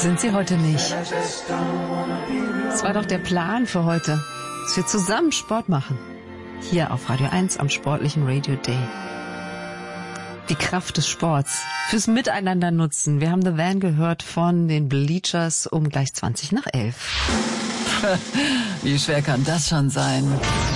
Sind sie heute nicht. Das war doch der Plan für heute, dass wir zusammen Sport machen. Hier auf Radio 1 am sportlichen Radio Day. Die Kraft des Sports fürs Miteinander nutzen. Wir haben The Van gehört von den Bleachers um gleich 20 nach 11. Wie schwer kann das schon sein?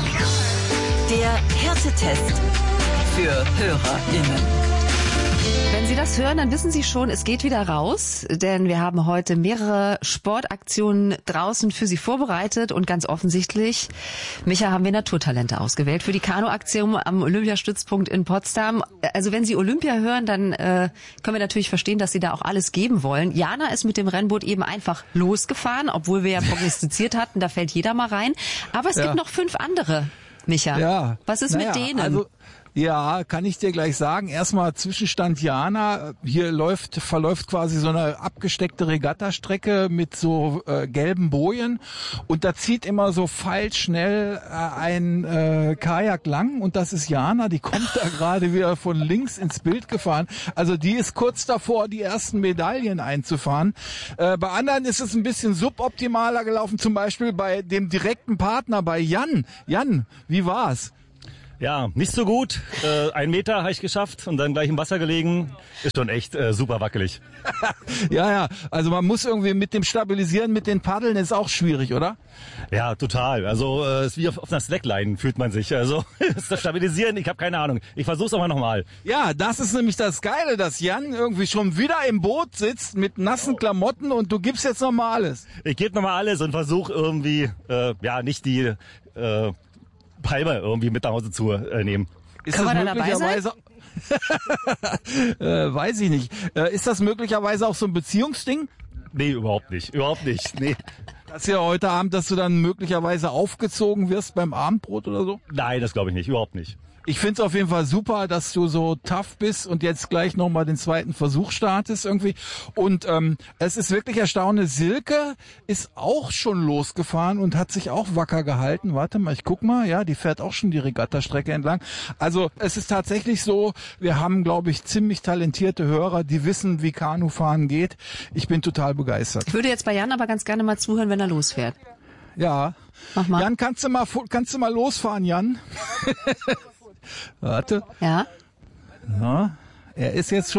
Der Härtetest für HörerInnen. Wenn Sie das hören, dann wissen Sie schon, es geht wieder raus, denn wir haben heute mehrere Sportaktionen draußen für Sie vorbereitet und ganz offensichtlich, Micha, haben wir Naturtalente ausgewählt für die Kanu-Aktion am Olympiastützpunkt in Potsdam. Also wenn Sie Olympia hören, dann können wir natürlich verstehen, dass Sie da auch alles geben wollen. Jana ist mit dem Rennboot eben einfach losgefahren, obwohl wir ja prognostiziert hatten, da fällt jeder mal rein. Aber es gibt noch 5 andere, Micha. Ja. Was ist mit denen? Also ja, kann ich dir gleich sagen. Erstmal Zwischenstand Jana. Hier verläuft quasi so eine abgesteckte Regattastrecke mit so gelben Bojen. Und da zieht immer so feilschnell ein Kajak lang. Und das ist Jana. Die kommt da gerade wieder von links ins Bild gefahren. Also die ist kurz davor, die ersten Medaillen einzufahren. Bei anderen ist es ein bisschen suboptimaler gelaufen. Zum Beispiel bei dem direkten Partner, bei Jan. Jan, wie war's? Ja, nicht so gut. 1 Meter habe ich geschafft und dann gleich im Wasser gelegen. Ist schon echt super wackelig. Ja, also man muss irgendwie mit dem Stabilisieren, mit den Paddeln ist auch schwierig, oder? Ja, total. Also ist wie auf einer Slackline fühlt man sich. Also das Stabilisieren, ich habe keine Ahnung. Ich versuch's aber nochmal. Ja, das ist nämlich das Geile, dass Jan irgendwie schon wieder im Boot sitzt mit nassen Klamotten und du gibst jetzt nochmal alles. Ich gebe nochmal alles und versuche irgendwie, nicht die Palme irgendwie mit nach Hause zu nehmen. Ist Kann das man da möglicherweise dabei sein? Weiß ich nicht. Ist das möglicherweise auch so ein Beziehungsding? Nee, überhaupt nicht. Nee. Das ist ja heute Abend, dass du dann möglicherweise aufgezogen wirst beim Abendbrot oder so? Nein, das glaube ich nicht. Überhaupt nicht. Ich find's auf jeden Fall super, dass du so tough bist und jetzt gleich nochmal den zweiten Versuch startest irgendwie. Und es ist wirklich erstaunlich. Silke ist auch schon losgefahren und hat sich auch wacker gehalten. Warte mal, ich guck mal. Ja, die fährt auch schon die Regattastrecke entlang. Also es ist tatsächlich so, wir haben, glaube ich, ziemlich talentierte Hörer, die wissen, wie Kanufahren geht. Ich bin total begeistert. Ich würde jetzt bei Jan aber ganz gerne mal zuhören, wenn er losfährt. Ja. Mach mal. Jan, kannst du mal losfahren, Jan? Warte. Ja. Ja, er ist jetzt.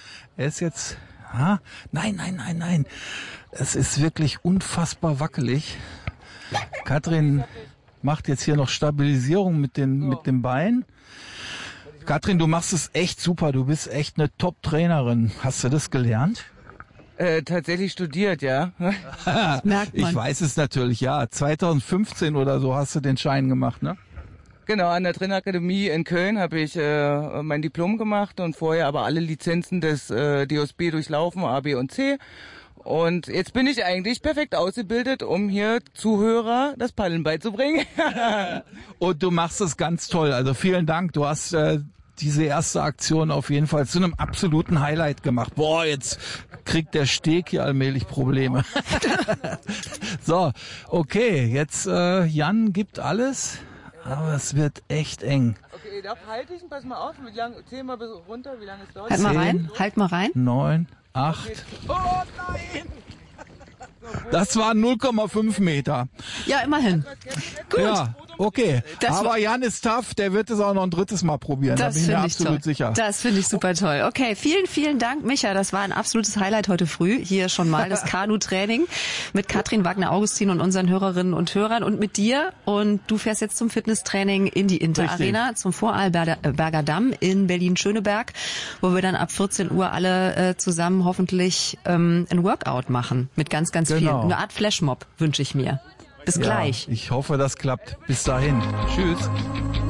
Nein. Es ist wirklich unfassbar wackelig. Katrin macht jetzt hier noch Stabilisierung mit dem Bein. Katrin, du machst es echt super. Du bist echt eine Top-Trainerin. Hast du das gelernt? Tatsächlich studiert, ja. Merkt man. Ich weiß es natürlich, ja. 2015 oder so hast du den Schein gemacht, ne? Genau, an der Trainerakademie in Köln habe ich mein Diplom gemacht und vorher aber alle Lizenzen des DOSB durchlaufen, A, B und C. Und jetzt bin ich eigentlich perfekt ausgebildet, um hier Zuhörer das Paddeln beizubringen. Und du machst es ganz toll. Also vielen Dank. Du hast diese erste Aktion auf jeden Fall zu einem absoluten Highlight gemacht. Boah, jetzt kriegt der Steg hier allmählich Probleme. So, okay, jetzt Jan gibt alles. Aber es wird echt eng. Okay, da halte ich, pass mal auf, zähl mal bis runter, wie lange es dauert. Halt mal rein. 9, 8. Okay. Oh nein! Das waren 0,5 Meter. Ja, immerhin. Gut. Ja, okay. Aber Jan ist tough, der wird es auch noch ein drittes Mal probieren. Da bin ich mir absolut sicher. Das finde ich super toll. Okay, vielen Dank, Micha. Das war ein absolutes Highlight heute früh. Hier schon mal das Kanu-Training mit Katrin Wagner-Augustin und unseren Hörerinnen und Hörern und mit dir. Und du fährst jetzt zum Fitnesstraining in die Inter-Arena, zum Vorarlberger Damm in Berlin-Schöneberg, wo wir dann ab 14 Uhr alle zusammen hoffentlich ein Workout machen mit ganz viel. Eine Art Flashmob wünsche ich mir. Bis gleich. Ich hoffe, das klappt. Bis dahin. Tschüss.